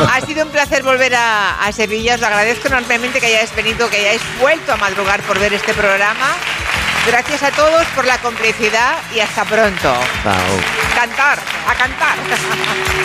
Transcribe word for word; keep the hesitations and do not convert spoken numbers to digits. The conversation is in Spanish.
Ha sido un placer volver a, a Sevilla. Os lo agradezco enormemente que hayáis venido, que hayáis vuelto a madrugar por ver este programa. Gracias a todos por la complicidad y hasta pronto. Chao. Cantar, a cantar.